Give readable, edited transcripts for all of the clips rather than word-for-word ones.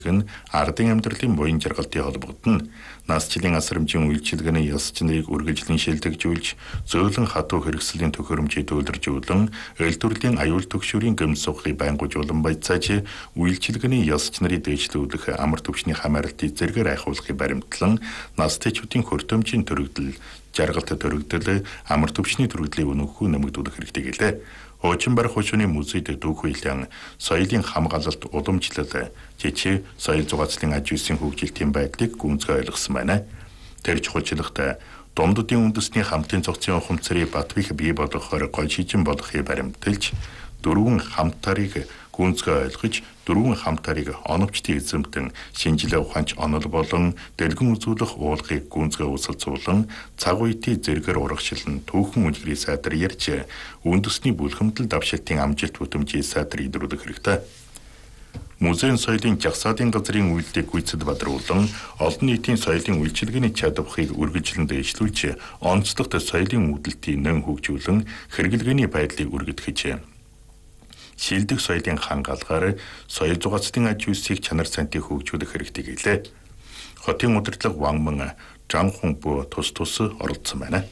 нь ардын амьдралын буян жаргалтын холбогдно. Насчлалын асрамжийн үйлчилгээний ёс заныг үргэлжлэн шилдэгжүүлж, зөөлөн хатуу хэрэгслийн төхөөрөмжийг төлөвлөжүүлэн, эл төрлийн аюул түгшүүрийн гэмс сухыг байнгуужуулан байцааж, үйлчилгээний ёс заныг дээшлүүлэх амар түвшний хамааралтыг зэргээр айхуулахыг баримтлан, настайчуудын хөртөмжийн төрөгдөл, жаргалт төрөгдөл, амар түвшний төрөгдлийг өнөөхөө нэмэгдүүлэх хэрэгтэй гэлээ. Хуучин барих хүчний музейд дүүх үеийн соёлын хамгаалалт уламжлал жичээ соёл зугаацлын аж үйлсийн хөгжилтийн байдлыг гүнзгий ойлгосон байна. Тэр чухалчлагтай дундуудын үндэсний хамтын цогцын ухамсарыг Батбих бий болгохоор гол шижин болохыг баримталж, дөрвөн хамтарыг гүнзгий ойлгож, дөрвөн хамтарыг оновчтын эзэмтэн шинжилгээ ухаанч онол болон дэлгэн үзүүлэх уулгыг гүнзгий усалцуулан цаг үеийн зэрэгээр урагшилан түүхэн үнэлгээ сайдар ярьж үндэсний бүлхэмдэл давшилтын амжилт бүтэмжийг сайдар илрүүлэх хэрэгтэй. Музейн соёлын жагсаалын газрын үйлдэлийг гүйцэд бадруулан олон нийтийн соёлын үйлчилгээний чадварыг үргэлжлэн дэвшлүүлж онцлогт соёлын үүдэлтийг нэн хөгжүүлэн хэрэглгээний байдлыг үргэлжлэж шилдэг соёлын хангаалгаар соёл зугаацлын аж үйлсийг чанар сантыг хөгжүүлэх хэрэгтэй гэлээ. Хотын удирдлага Вангман Жанхунбо тус оролцсон байна.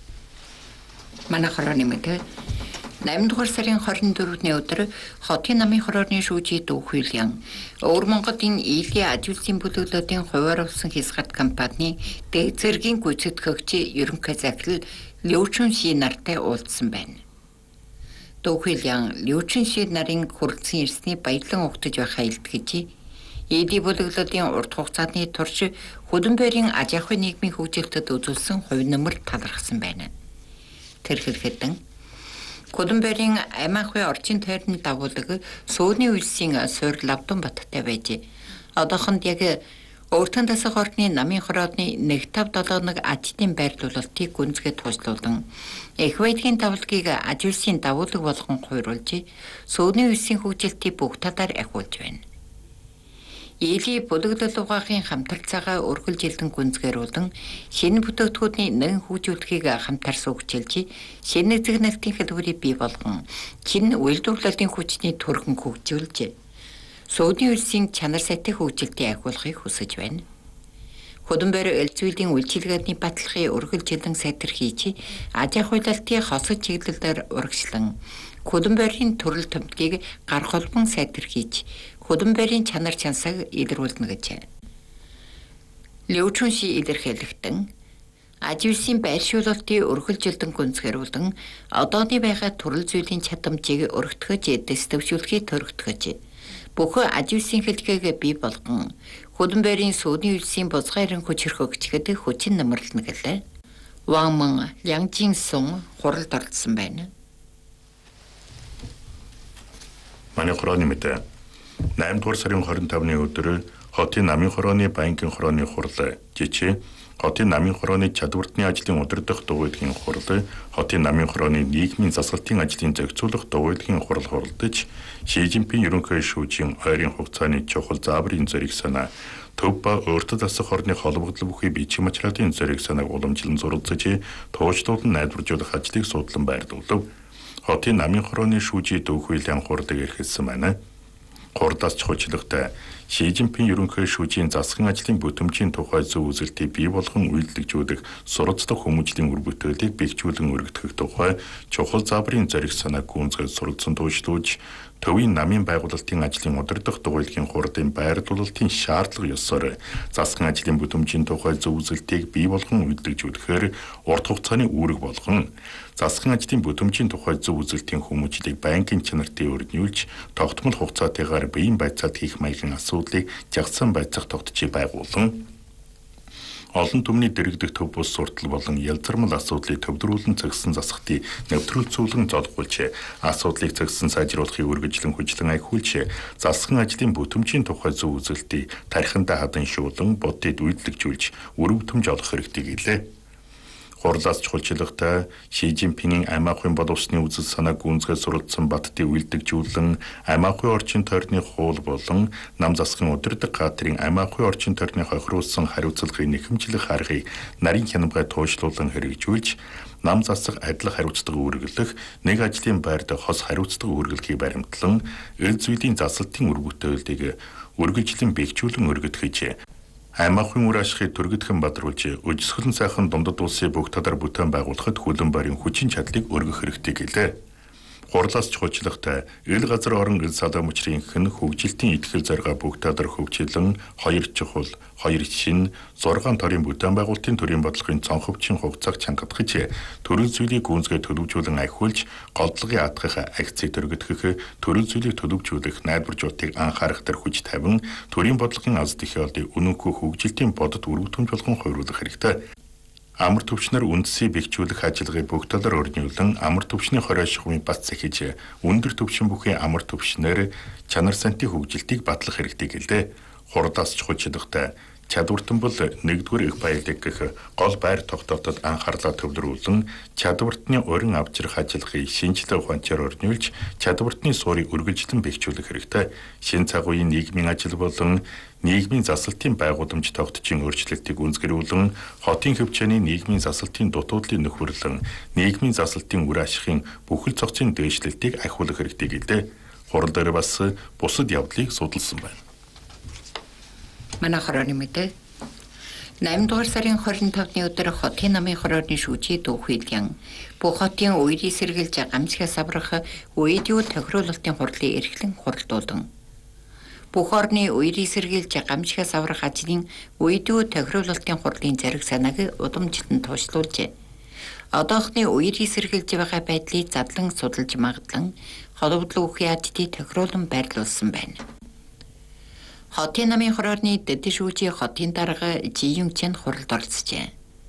Манай хорооны мэдээ 8 дугаар сарын 24-ний өдөр хотын намын хорооны шүүжийн дүүх хуулийн Өвөр Монголын Ийлийн аж үйлсийн бүлэглэлийн хуваарвсан хязгаарт компани дээд зэргийн гүйцэтгэгч ерөнхий захирал Лүчин Ши нартай уулзсан байна. Дүүх хуулийн Лүчин Ши нарын хүрэлцэн ирсний баялан угтаж байхаа илтгэж, Ийлийн бүлэглэлийн урт хугацааны турш Хөдөнбөрийн аж ахуйн нийгмийн хөгжилтэд үзүүлсэн хувь нэмэр талархсан байна. Тэр хэлэхэд Хөдөнбөрийн амь ахуй орчин тойрны дагуулга сууны үйлсийн суурь Лавдан баттай байж, одоохонд яг өөртөн дасах орны намын хорооны 1-5-7 ажлын байрлуулалтыг гүнзгий туушлуулан их байдгийн давалгийг аж үйлсийн дагуулга болгон хойруулж, сууны үйлсийн хөгжилтийг бүх талаар ахиулж байна. Ийлийн бүлэглэл угаахын хамтарцаагаа үргэлжилэн гүнзгийрүүлэн шинэ бүтээгдэхүүний нэн хөгжүүлэхийг хамтарсан хөгжүүлж, шинэ зэгнэлтийн хэлбэрийг бий болгон шинэ үйлдвэрлэлийн хүчний төрхөн хөгжүүлж, сууны үйлсийн чанар сайтыг хөгжилтийг ахиулахыг хүсэж байна. Хөдөнбөр элцвэлийн үйлчилгээний баталгыг үргэлжилэн сайтар хийж, аж ахуйлалтын хосож чиглэлээр урагшлан, Хөдөнбөрийн төрөл төмтгийг гар холбон сайтар хийж, Хөдөнбөрийн чанар чансаг илрүүлнэ гэж. Лүчин Ши илэрхийлэгтэн аж үйлсийн байршуулалтыг үргэлжилэн гүнзгийрүүлэн одооны байгаа төрөл зүйлийн чадамжийг өргөтгөж, дэвшүүлэхийг төрөгтгөж, бүх аж үйлсийн хэлгээг бий болгон Хөдөнбөрийн сууны үйлсийн бузгайрын хүч хөгжихэд хүчин нэмэрлэнэ гэлээ. Вангман Лянгжин Сун хуралд оролцсон байна. Манай хорооны мэдээ 8 дугаар сарын 25-ны өдөр хотын намын хорооны банкын хорооны хурал жичээ хотын намын хорооны чадвартны ажлын удирдах дугуйлгийн хурал, хотын намын хорооны нийгмийн засалтын ажлын зохицуулах дугуйлгийн хурал хуралдаж, Ши Жинпин ерөнхий шүүжийн ойрын хугацааны чухал зааврын зориг санаа, төв ба өөртөө дасах орны холбогдол бүхий бичиг материалын зориг санааг уламжлан зурвалжиж, туучлуулан найдваржуулах ажлыг судлан байрлуулав. Хотын намын хорооны шүүжийн дүүх хуулийн хурдаг эрхэлсэн байна. Хурдаас чухалчлагтай Ши Жинпин ерөнхий шүүжийн засгийн ажлын бүтэмжийн тухай зөв үзэлтийг бий болгон үйлдвэрлэж суралцдаг хүмүүжлийн үр бүтээлийг бэхжүүлэн өргөдөх тухай чухал зааврын зориг санааг гүнзгий суралцсан туушлуулж, төвийн намын байгуулалтын ажлын удирдах дугуйлгийн хурдын байрлуулалтын шаардлага ёсоор засгийн ажлын бүтэмжийн тухай зөв үзэлтийг бий болгон үйлдвэрлэхээр урт хугацааны үүрэг болгон засгийн ажлын бүтэмжийн тухай зөв үзэлтийн хүмүүжлийг банкын чанартыг өрнүүлж, тогтмол хугацаатайгаар биеийн байцаалт хийх маягийн асуудлыг жагсан байцаах тогтчийг байгуулсан. Олон түмний дэрэгдэх төв бус суртал болон ялзармал асуудлыг төвлөрүүлэн цагсан засгтыг нэвтрүүлцүүлэн зодгуулж, асуудлыг цагсан сайжруулахыг үргэлжлэн хүчлэн ахиулж, засгийн ажлын бүтэмжийн тухай зөв үзэлтийг тархиндаа хадан шуулан бодит үйлдвэрлэж үр бүтэмж олох хэрэгтэй гэлээ. Хурлаас чухалчлагтай Ши Жинпинийн амь ахуйн боловсны үзэл санааг гүнзгий суралцсан Баттыг үйлдвэрлэж, амь ахуйн орчин тойрны хуул болон нам засгийн удирдаг газрын амь ахуйн орчин тойрны хохируулсан хариуцлагыг нэхэмжлэх аргыг нарийн хянамгай туушлуулан хэрэгжүүлж, нам засах адил хариуцлага үүргэлэх, нэг ажлын байрд хос хариуцлага үүргэлэхийг баримтлан, эл зүйлийн засалтын үр бүтээлийг үргэлжлэн бэхжүүлэн өргөдгөж аймагын үр ашигыг түргэдхэн бадруулж өжсгөлн сайхан дундад улсын бүх талаар бүтээн байгуулахад хөлөн барин хүчин чадлыг өргөх хэрэгтэй гэлээ. Хурлаас чухалчлагтай ил газар орон ил салаа мөчрийн хэн хөгжилтийн итгэл зорилгоо бүх талаар хөгжүүлэн 2 чухал 2 шин 6 төрлийн бүтээн байгуулалтын төрийн бодлогын цонховчин хугацааг чангадгаж төрөл зүйлийг гүнзгий төлөвжүүлэн ахиулж голдлогын атгах акцийг төргөдгөх төрөл зүйлийг төлөвжүүлэх найдваржуулалтыг анхаарах төр хүч тавин төрийн бодлогын аз тэхиолдыг үнэнхүү хөгжилтийн бодод үргэлжлүүлж болгон хувирлах хэрэгтэй. Амар төвчнөр үндэсийг бэхжүүлэх ажиллагааг бүх талаар өрнүүлэн амар төвчний 20 шугамыг бат захиж өндөр төвчин бүхий амар төвчнөр чанар сантын хөгжилтийг батлах хэрэгтэй гэлээ. Хурлаас чухалчлагтай чадвартан бол нэгдүгээр их баялаг гэх гол байр тогтоотод анхаарлаа төвлөрүүлэн чадвартны урин авчрах ажиллагыг шинжилгээ ухаанчаар өрнүүлж чадвартны суурийг үргэлжлэн бэхжүүлэх хэрэгтэй. Шин цагуун нийгмийн ажил болон нийгмийн засалтын байгууламж тогтчин өөрчлөлтийг үндэслүүлэн хотын хөвчөөний нийгмийн засалтын дутуудлыг нөхөрлөн нийгмийн засалтын үр ашигын бүхэл цогцын дээшлэлтийг ахиулах хэрэгтэй гэлээ. Хурал дээр бас бусад явдлыг судалсан байна. Манай хорооны мэдээ 8 дугаар сарын 25-ны өдөр хотын намын хорооны шүүжий Дүүхийлгэн бүх хотын үерийг сэргийлж гамшигаас аврах үедүү тохируулалтын хурлыг эрхлэн хуралдуулан бүх орны үерийг сэргийлж гамшигаас аврах ажлын үедүү тохируулалтын хурлын зэрэг санааг удамжтан туушлуулжээ. Одоохны үерийг сэргийлж байгаа байдлыг задлан судалж магадлан холбогдлын үхий ажлыг тохируулан байрлуулсан байна. Хотын намын хорооны дэд шүүжий хотын дарга Жиюнчэн хуралд оролцжээ.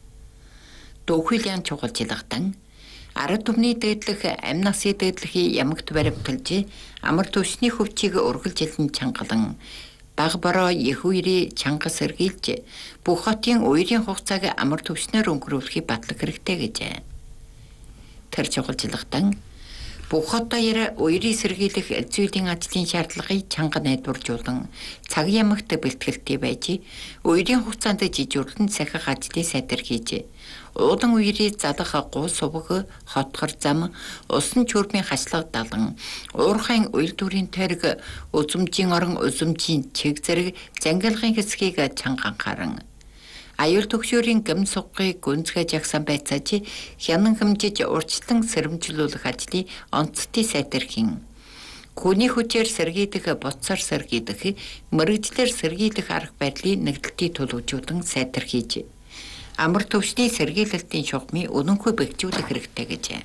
Дүүхийлгэн чухалчлагтан ард түмний дээдлэх амь насын дээдлэхий ямагт баримталж амар төвчний хөвчийг ургалжилан чангалан баг бороо их үерийг чанга сэргийлж бүх хотын үерийн хугацааг амар төвчнөр өнгөрүүлэхийг батлах хэрэгтэй гэжээ. Тэр чухалчлагтан бүх хот даяар үерийг сэргийлэх зүйлийн ажлын шаардлагыг чанга найдваржуулан цаг ямагт бэлтгэлтэй байж үерийн хугацаанд жижүүрлэн сахих ажлыг сайтархийж уудан үерийг залах гуу сувг хотгор зам усан чөрмийн хашлаг далан уурхайн уйлдүүрийн тойрог үзмжийн орон үзмжийн чиг зэрэг зангилгын хэсгийг чанга анхааран аюул төгшөөрийн гэм сугыг гүнзгий жагсан байцааж хянан хэмжиж урьдчилан сэрэмжлүүлэх ажлыг онцтой сайтархийн. Хүний хүчээр сэргийлэх, буцаар сэргийлэх, мэрэгжлэр сэргийлэх арга барилыг нэгдэлтийг төлөвжүүлэн сайтархийж амар төвчний сэргийлэлтийн шугамыг үнэнгүй бэхжүүлэх хэрэгтэй гэжээ.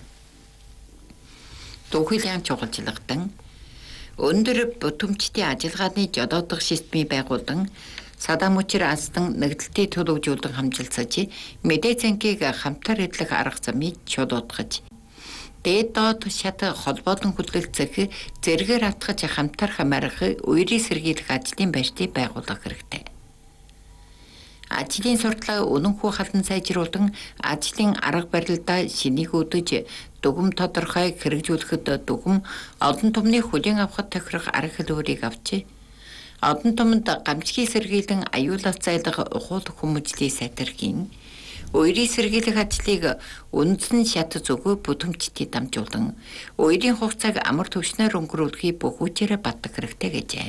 Дүүхийлгэн чухалчлагтан өндөр бүтэмжтэй ажиллагааны жолоодох системийг байгуулан садаа мөчр астан нэгдэлтийг төлөвжүүлэн хамжилсаж мэдээ цанхийг хамтар эдлэх арга замыг чулуудгаж дээд доод шат холбоодон хүлээлцэх зэргээр атгаж хамтар хамаарах үерийг сэргийлэх ажлын байртыг байгуулах хэрэгтэй. Ажлын сурталчилгаа үнэнхүү халдан сайжруулан ажлын арга барилдаа шинийг өдөж дүгм тодорхой хэрэгжүүлэхэд дүгм олон түмний хүлээн авахд тохирох арга хэлбэрийг авч одон томд гамчгийг сэргийлэн аюулаас зайлах ухуул хүмүүжлийг сайтархийн үерийг сэргийлэх ажлыг үндсэн шат зөвгөө бүтэмжтэй дамжуулан үерийн хугацааг амар төвчнөр өнгөрүүлэхийг бүх хүчээр батлах хэрэгтэй гэжээ.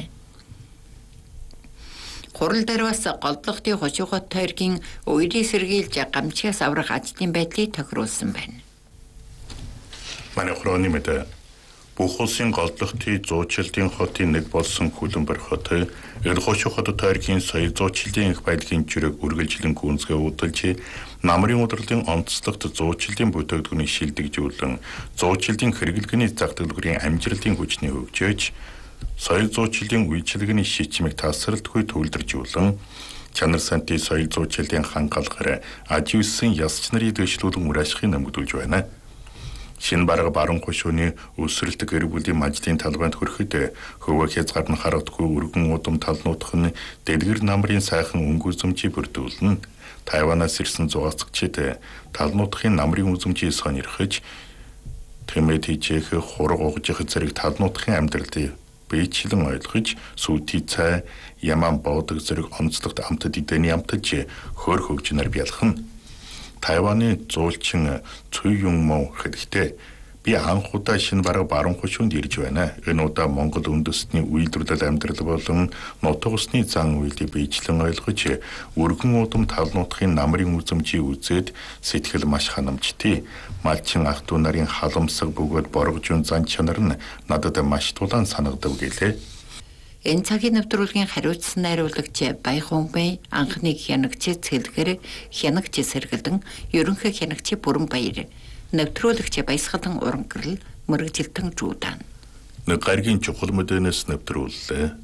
Хурал дээр бас голдлогын хошуухот тойргийн үерийг сэргийлж гамчигаас аврах ажлын байдлыг тохируулсан байна. Манай хорооны мэдээ бүх улсын голдлогын зуучлалын хотын нэг болсон Хүлэмбар хот ил хошуухот тойргийн соёл зуучлалын их байдлын жирэг үргэлжлэн гүнзгий удалж намрын удирдлын онцлогт зуучлалын бүтээгдэхүүнийг шилдэгжүүлэн зуучлалын хэрэглэгээний зах төлбөрийн амжилтын хүчний хөгжөөж соёл зуучлалын үйлчилгээний шийдвэрийг тасралтгүй төвлөржүүлэн чанар сантын соёл зуучлалын хангалгаар аж үйлсэн ясч нарыг дэвшлүүлэн үр ашигыг нэмэгдүүлж байна. Шинэ бараг баруун хошууны өсрэлт гэр бүлийн мажлын талбайд хүрэхэд хөвөө хязгаар нь харагдахгүй өргөн удам талнуудах нь дэлгэр намрын сайхан өнгө үзмжийг бүрдүүлнэ. Тайванаас ирсэн зугаацчид талнуудахын намрын үзмжийг сонирхож тэмээд хийжих хураг угжих зэрэг талнуудахын амьдралыг биечлэн ойлгож сүйти цай яман боодог зэрэг онцлогт амтд идэний амтж хөр хөгжнөр бялхан. Тайваны зуулчин Цүй Юм Мо хэлэхдээ Би анх удаа шинэ бараг баруун хушуунд ирж байна. Энэ удаа Монгол үндэстний үйлдвэрлэл амьдрал болон нутаг усны зан үйлийг биечлэн ойлгож, өргөн удам тал нутгийн намрын үзмжийг үзээд сэтгэл маш ханамжтыг. Малчин ах トゥ нарын халамсаг бөгөөд боргожун зан чанар нь надад маш тулаан санагдав гэлээ. Энэ цагийн нэвтрүүлгийн хариуцсан найруулагч Баяхунбай анхны хянагч цэлгэр хянагч сэргэлдэн ерөнхий хянагч Бүрэн Баяр нэвтрүүлэгч Баясгалан Урангэрл мөрөгжилтэн Жуудан. Нэг гаргийн чухал мэдэнэс нэвтрүүллээ.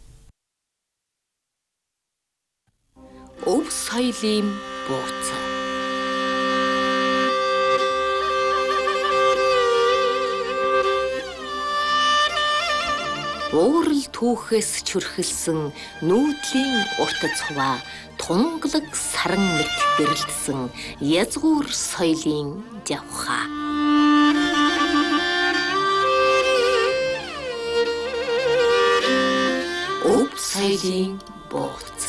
Өв соёлын бууцаа. Уурал түүхээс чүрхэлсэн нүүдлийн уртц хуваа тунгалаг саран мэт гэрэлтсэн язгуур соёлын жавхаа. Өв соёлын бууц.